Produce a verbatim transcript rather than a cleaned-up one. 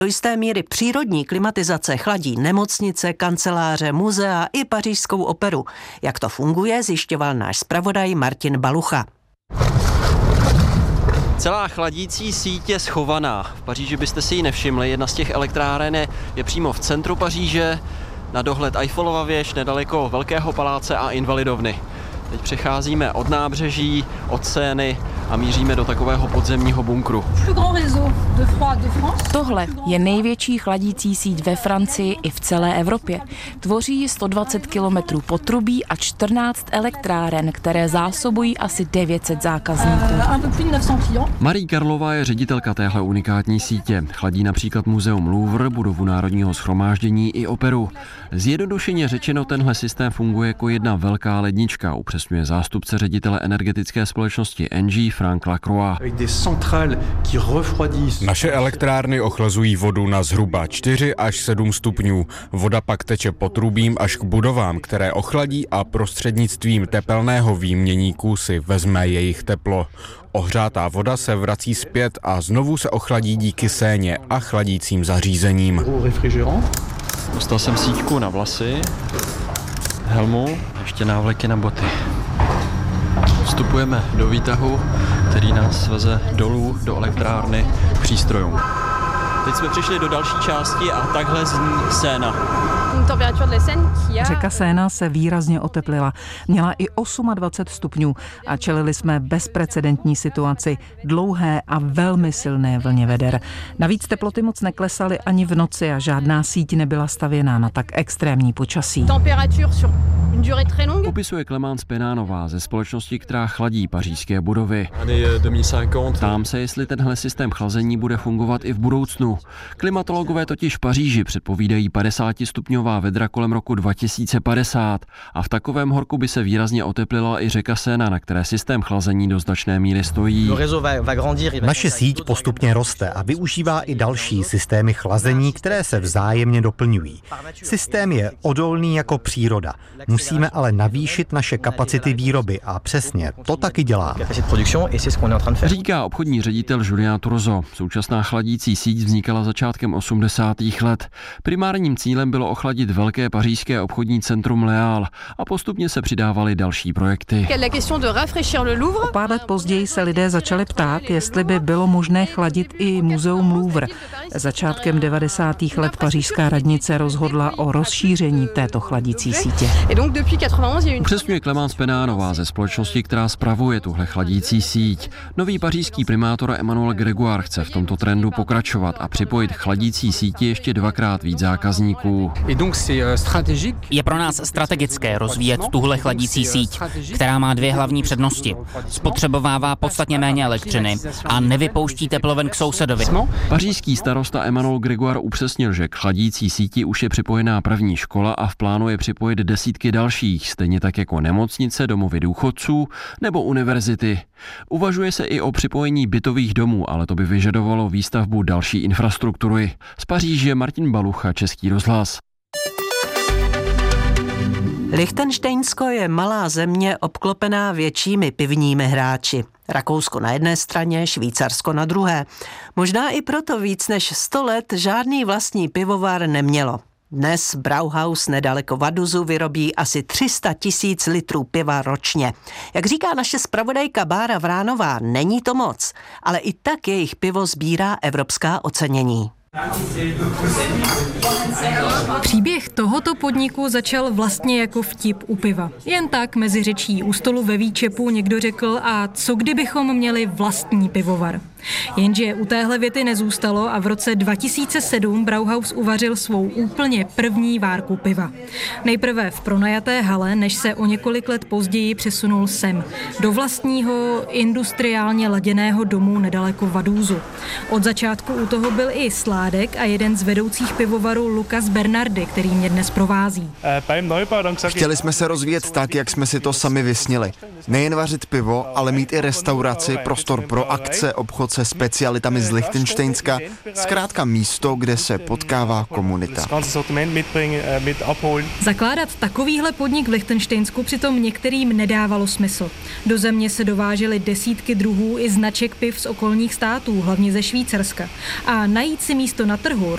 Do jisté míry přírodní klimatizace chladí nemocnice, kanceláře, muzea i pařížskou operu. Jak to funguje, zjišťoval náš zpravodaj Martin Balucha. Celá chladící síť je schovaná. V Paříži byste si ji nevšimli. Jedna z těch elektráren je přímo v centru Paříže, na dohled Eiffelova věž, nedaleko Velkého paláce a Invalidovny. Teď přecházíme od nábřeží, od Seiny a míříme do takového podzemního bunkru. Tohle je největší chladící síť ve Francii i v celé Evropě. Tvoří sto dvacet kilometrů potrubí a čtrnáct elektráren, které zásobují asi devět set zákazníků. Marie Karlová je ředitelka téhle unikátní sítě. Chladí například muzeum Louvre, budovu Národního shromáždění i operu. Zjednodušeně řečeno, tenhle systém funguje jako jedna velká lednička, upřesňuje zástupce ředitele energetické společnosti Engie Frank Lacroix. Naše elektrárny ochlazují vodu na zhruba čtyři až sedm stupňů. Voda pak teče potrubím až k budovám, které ochladí a prostřednictvím tepelného výměníku si vezme jejich teplo. Ohřátá voda se vrací zpět a znovu se ochladí díky séně a chladícím zařízením. Dostal jsem síťku na vlasy, helmu, ještě návleky na boty. Vstupujeme do výtahu, který nás veze dolů do elektrárny k přístrojům. Teď jsme přišli do další části a takhle zní Seina. Řeka Seina se výrazně oteplila. Měla i dvacet osm stupňů a čelili jsme bezprecedentní situaci, dlouhé a velmi silné vlně veder. Navíc teploty moc neklesaly ani v noci a žádná síť nebyla stavěná na tak extrémní počasí. Popisuje Clémence Penánová ze společnosti, která chladí pařížské budovy. Ptám se, jestli tenhle systém chlazení bude fungovat i v budoucnu. Klimatologové totiž v Paříži předpovídají padesáti-stupňová vedra kolem roku dva tisíce padesát a v takovém horku by se výrazně oteplila i řeka Seina, na které systém chlazení do značné míry stojí. Naše síť postupně roste a využívá i další systémy chlazení, které se vzájemně doplňují. Systém je odolný jako příroda. Musíme ale navýšit naše kapacity výroby a přesně to taky děláme. Říká obchodní ředitel Julien Turzo. Současná chladící síť vznikala začátkem osmdesátých let. Primárním cílem bylo ochladit velké pařížské obchodní centrum Léal a postupně se přidávaly další projekty. O pár let později se lidé začali ptát, jestli by bylo možné chladit i muzeum Louvre. Začátkem devadesátých let pařížská radnice rozhodla o rozšíření této chladící sítě. Upřesňuje Clémence Penánová ze společnosti, která spravuje tuhle chladící síť. Nový pařížský primátor Emmanuel Grégoire chce v tomto trendu pokračovat a připojit chladící síti ještě dvakrát víc zákazníků. Je pro nás strategické rozvíjet tuhle chladící síť, která má dvě hlavní přednosti. Spotřebovává podstatně méně elektřiny a nevypouští teplo ven k sousedovi. Pařížský starosta Emmanuel Grégoire upřesnil, že k chladící síti už je připojená první škola a v plánu je připojit desítky dalších, stejně tak jako nemocnice, domovy důchodců nebo univerzity. Uvažuje se i o připojení bytových domů, ale to by vyžadovalo výstavbu další infrastruktury. Z Paříže Martin Balucha, Český rozhlas. Lichtenštejnsko je malá země obklopená většími pivními hráči. Rakousko na jedné straně, Švýcarsko na druhé. Možná i proto víc než sto let žádný vlastní pivovar nemělo. Dnes Brauhaus nedaleko Vaduzu vyrobí asi tři sta tisíc litrů piva ročně. Jak říká naše zpravodajka Bára Vránová, není to moc, ale i tak jejich pivo sbírá evropská ocenění. Příběh tohoto podniku začal vlastně jako vtip u piva. Jen tak mezi řečí u stolu ve Výčepu někdo řekl, a co kdybychom měli vlastní pivovar. Jenže u téhle věty nezůstalo a v roce dva tisíce sedm Brauhaus uvařil svou úplně první várku piva. Nejprve v pronajaté hale, než se o několik let později přesunul sem, do vlastního industriálně laděného domu nedaleko Vadúzu. Od začátku u toho byl i Sládek a jeden z vedoucích pivovarů Lukas Bernardy, který mě dnes provází. Chtěli jsme se rozvíjet tak, jak jsme si to sami vysnili. Nejen vařit pivo, ale mít i restauraci, prostor pro akce, obchod se specialitami z Lichtenštejnska, zkrátka místo, kde se potkává komunita. Zakládat takovýhle podnik v Lichtenštejnsku přitom některým nedávalo smysl. Do země se dovážely desítky druhů i značek piv z okolních států, hlavně ze Švýcarska. A najít si místo na trhu